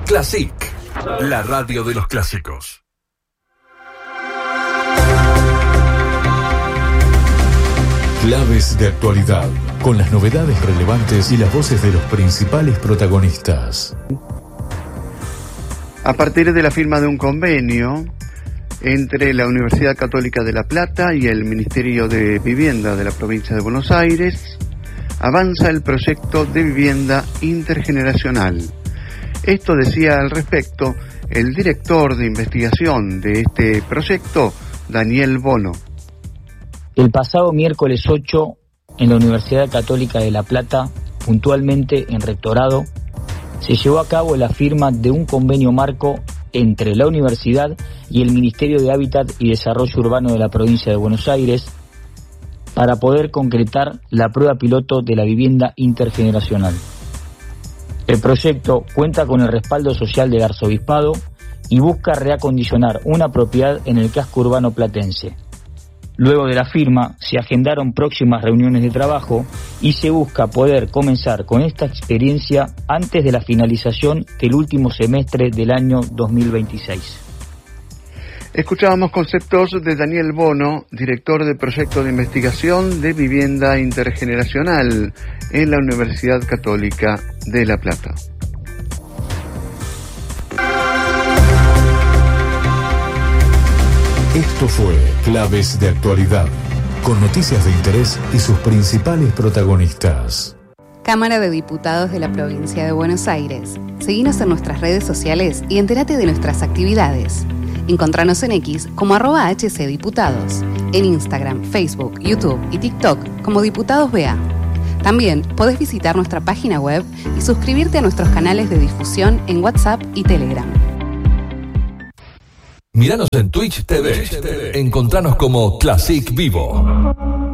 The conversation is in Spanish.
Classic, la radio de los clásicos. Claves de actualidad, con las novedades relevantes y las voces de los principales protagonistas. A partir de la firma de un convenio entre la Universidad Católica de La Plata y el Ministerio de Vivienda de la provincia de Buenos Aires, avanza el proyecto de vivienda intergeneracional. Esto decía al respecto el director de investigación de este proyecto, Daniel Bono. El pasado miércoles 8, en la Universidad Católica de La Plata, puntualmente en Rectorado, se llevó a cabo la firma de un convenio marco entre la universidad y el Ministerio de Hábitat y Desarrollo Urbano de la provincia de Buenos Aires para poder concretar la prueba piloto de la vivienda intergeneracional. El proyecto cuenta con el respaldo social del Arzobispado y busca reacondicionar una propiedad en el casco urbano platense. Luego de la firma se agendaron próximas reuniones de trabajo y se busca poder comenzar con esta experiencia antes de la finalización del último semestre del año 2026. Escuchábamos conceptos de Daniel Bono, director del proyecto de investigación de vivienda intergeneracional en la Universidad Católica de La Plata. Esto fue Claves de Actualidad, con noticias de interés y sus principales protagonistas. Cámara de Diputados de la Provincia de Buenos Aires. Seguinos en nuestras redes sociales y entérate de nuestras actividades. Encontranos en X como @HCDiputados, en Instagram, Facebook, YouTube y TikTok como Diputados BA. También podés visitar nuestra página web y suscribirte a nuestros canales de difusión en WhatsApp y Telegram. Míranos en Twitch TV. Encontranos como Classic Vivo.